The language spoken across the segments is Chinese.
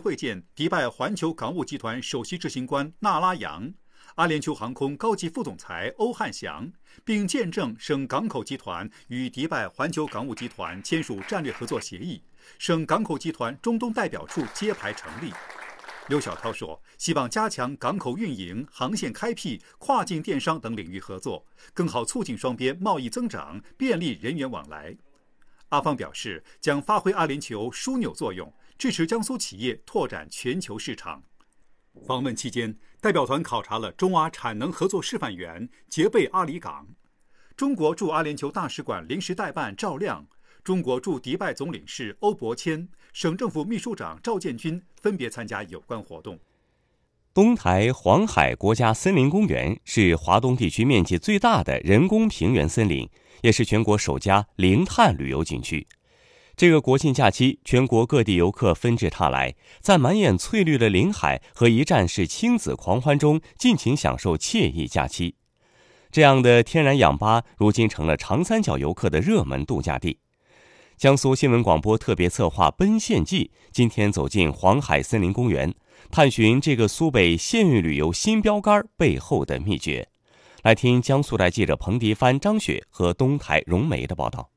会见迪拜环球港务集团首席执行官纳拉扬、阿联酋航空高级副总裁欧汉祥，并见证省港口集团与迪拜环球港务集团签署战略合作协议，省港口集团中东代表处揭牌成立。刘晓涛说，希望加强港口运营、航线开辟、跨境电商等领域合作，更好促进双边贸易增长，便利人员往来。阿方表示，将发挥阿联酋枢纽作用，支持江苏企业拓展全球市场。访问期间，代表团考察了中阿产能合作示范园杰贝阿里港。中国驻阿联酋大使馆临时代办赵亮、中国驻迪拜总领事欧伯谦、省政府秘书长赵建军分别参加有关活动。 东台黄海国家森林公园是华东地区面积最大的人工平原森林，也是全国首家零碳旅游景区。这个国庆假期，全国各地游客纷至沓来，在满眼翠绿的林海和一站式亲子狂欢中尽情享受惬意假期。这样的天然氧吧如今成了长三角游客的热门度假地。江苏新闻广播特别策划奔现记今天走进黄海森林公园，探寻这个苏北县域旅游新标杆背后的秘诀。来听江苏台记者彭迪帆、张雪和东台荣梅的报道。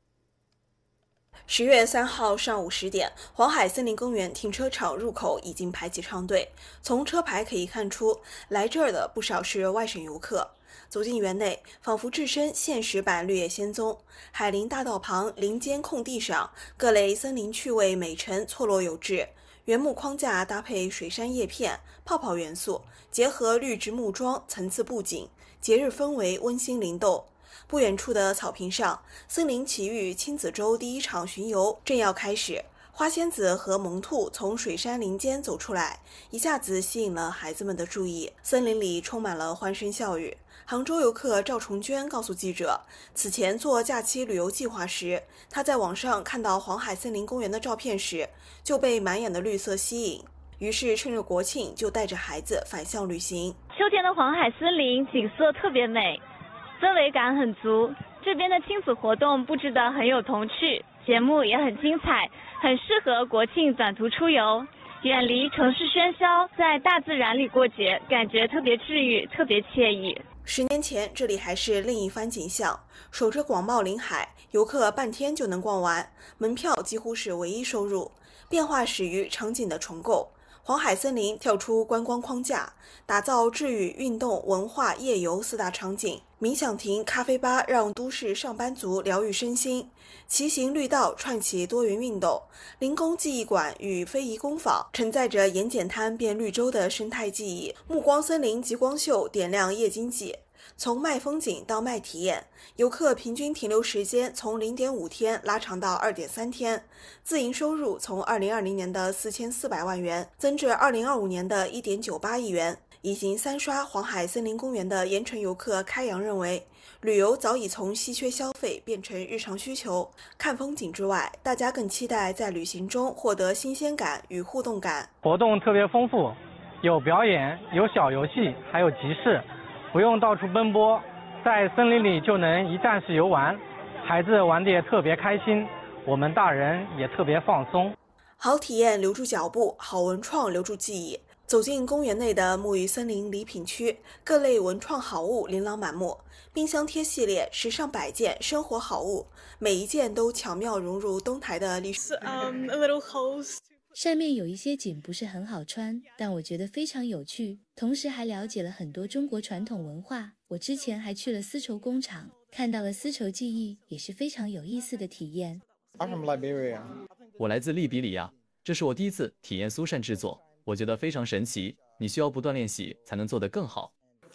10月3号上午10点，黄海森林公园停车场入口已经排起长队。从车牌可以看出，来这儿的不少是外省游客。走进园内，仿佛置身现实版《绿野仙踪》。海林大道旁林间空地上，各类森林趣味美陈错落有致。原木框架搭配水杉叶片、泡泡元素，结合绿植木桩，层次布景，节日氛围温馨灵动。不远处的草坪上，森林奇遇亲子周第一场巡游正要开始。花仙子和萌兔从水杉林间走出来，一下子吸引了孩子们的注意。森林里充满了欢声笑语。杭州游客赵崇娟告诉记者，此前做假期旅游计划时，她在网上看到黄海森林公园的照片时，就被满眼的绿色吸引，于是趁着国庆就带着孩子返乡旅行。 秋天的黄海森林景色特别美，氛围感很足，这边的亲子活动布置得很有童趣，节目也很精彩，很适合国庆短途出游，远离城市喧嚣，在大自然里过节，感觉特别治愈，特别惬意。 10年前，这里还是另一番景象，守着广袤林海，游客半天就能逛完，门票几乎是唯一收入。变化始于场景的重构。黄海森林跳出观光框架，打造治愈、运动、文化、夜游4大场景。冥想亭、咖啡吧让都市上班族疗愈身心，骑行绿道串起多元运动，林工记忆馆与非遗工坊承载着盐碱滩变绿洲的生态记忆。暮光森林极光秀点亮夜经济。从卖风景到卖体验，游客平均停留时间从0.5天拉长到2.3天，自营收入从2020年的4400万元增至2025年的1.98亿元。已经3刷黄海森林公园的盐城游客开阳认为，旅游早已从稀缺消费变成日常需求。看风景之外，大家更期待在旅行中获得新鲜感与互动感。 活动特别丰富，有表演，有小游戏，还有集市，不用到处奔波，在森林里就能一站式游玩，孩子玩得也特别开心，我们大人也特别放松。 好体验留住脚步，好文创留住记忆。走进公园内的木鱼森林礼品区，各类文创好物琳琅满目，冰箱贴系列时尚摆件、生活好物，每一件都巧妙融入东台的历史。 上面有一些景不是很好穿，但我觉得非常有趣，同时还了解了很多中国传统文化。我之前还去了丝绸工厂，看到了丝绸技艺，也是非常有意思的体验。 我来自利比里亚，这是我第一次体验苏扇制作，我觉得非常神奇，你需要不断练习才能做得更好。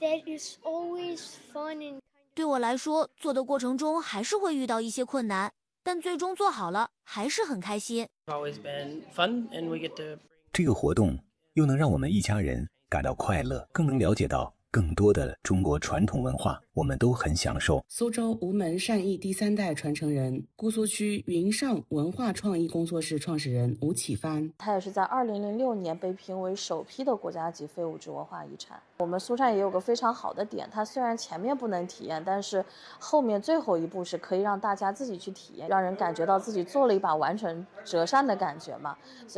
对我来说，做的过程中还是会遇到一些困难，但最终做好了，还是很开心。 这个活动又能让我们一家人感到快乐，更能了解到更多的中国传统文化，我们都很享受。 苏州吴门善艺第3代传承人，姑苏区云上文化创意工作室创始人吴启帆。 它也是在2006年被评为首批的国家级非物质文化遗产。我们苏扇也有个非常好的点，它虽然前面不能体验，但是后面最后一步是可以让大家自己去体验，让人感觉到自己做了一把完全折扇的感觉嘛。